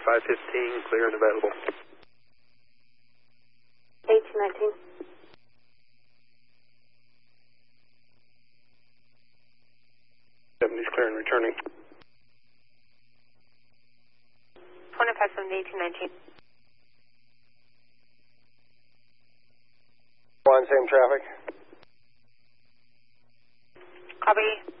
515, clear and available. 1819. 70's clear and returning. 2570, 1819. One, same traffic. Copy.